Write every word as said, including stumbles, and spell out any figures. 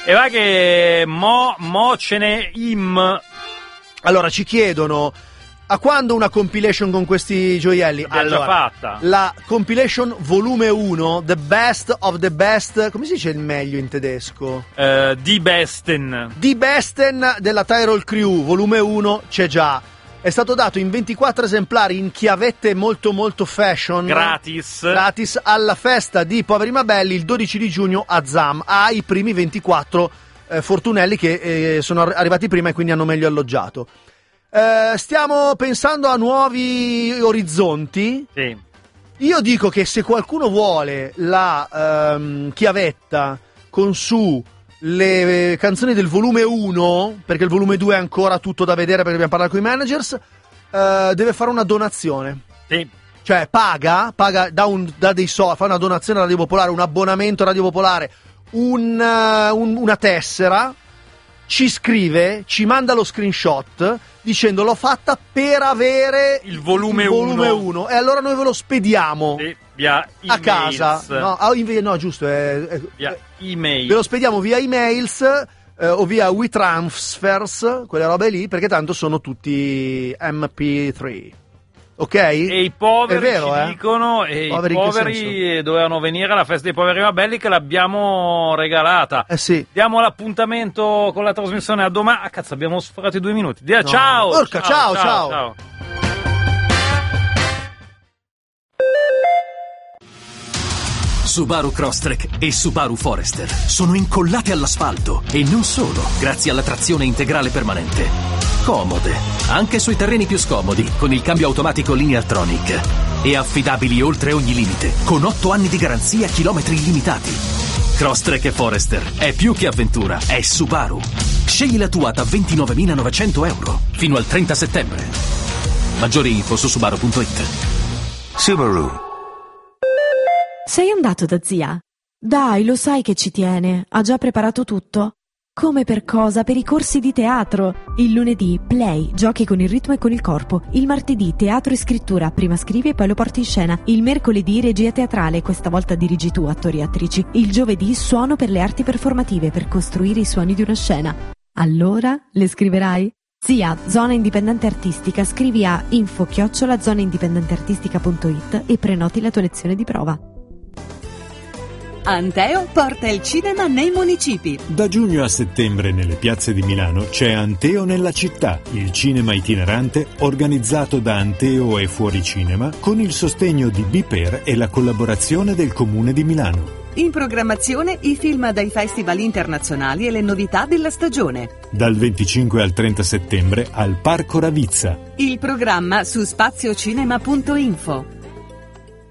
E va che mo, mo ce n'è im. Allora, ci chiedono a quando una compilation con questi gioielli? L'abbiamo Allora, già fatta. La compilation volume uno, the best of the best, come si dice il meglio in tedesco? Uh, Die Besten. Die Besten della Tyrol Crew, volume uno, c'è già. È stato dato in ventiquattro esemplari in chiavette molto molto fashion. Gratis. Gratis alla festa di Poveri ma Belli il dodici di giugno a Zam. Ai primi ventiquattro eh, fortunelli che eh, sono arrivati prima e quindi hanno meglio alloggiato. Eh, stiamo pensando a nuovi orizzonti. Sì. Io dico che se qualcuno vuole la ehm, chiavetta con su le canzoni del volume uno, perché il volume due è ancora tutto da vedere perché dobbiamo parlare con i managers, eh, deve fare una donazione. Sì. Cioè paga, paga da, un, da dei soldi, fa una donazione a Radio Popolare, un abbonamento a Radio Popolare, un, uh, un, una tessera, ci scrive, ci manda lo screenshot dicendo l'ho fatta per avere il volume uno e allora noi ve lo spediamo sì, via a casa. No, ah, no giusto, è, è, via email. Ve lo spediamo via emails eh, o via WeTransfers, quelle robe lì, perché tanto sono tutti M P tre. Ok? E i poveri vero, ci eh? dicono e poveri i poveri dovevano venire alla festa dei poveri ma belli che l'abbiamo regalata. Eh sì. Diamo l'appuntamento con la trasmissione a domani. Ah cazzo, abbiamo sforato i due minuti. Dia, no. Ciao, Porca, ciao, ciao, ciao. ciao. Subaru Crosstrek e Subaru Forester sono incollate all'asfalto e non solo, grazie alla trazione integrale permanente. Comode, anche sui terreni più scomodi, con il cambio automatico Lineartronic. E affidabili oltre ogni limite, con otto anni di garanzia, chilometri illimitati. Crosstrek e Forester è più che avventura, è Subaru. Scegli la tua da ventinovemilanovecento euro fino al trenta settembre. Maggiori info su subaru punto it. Subaru. Sei andato da zia? Dai, lo sai che ci tiene, ha già preparato tutto. Come per cosa? Per i corsi di teatro. Il lunedì play, giochi con il ritmo e con il corpo. Il martedì teatro e scrittura, prima scrivi e poi lo porti in scena. Il mercoledì regia teatrale, questa volta dirigi tu attori e attrici. Il giovedì suono per le arti performative, per costruire i suoni di una scena. Allora, le scriverai? Zia, zona indipendente artistica, scrivi a info chiocciola zona indipendente artistica punto it e prenoti la tua lezione di prova. Anteo porta il cinema nei municipi. Da giugno a settembre nelle piazze di Milano c'è Anteo nella città, il cinema itinerante organizzato da Anteo e Fuoricinema con il sostegno di Biper e la collaborazione del Comune di Milano. In programmazione i film dai festival internazionali e le novità della stagione. Dal venticinque al trenta settembre al Parco Ravizza. Il programma su spaziocinema punto info.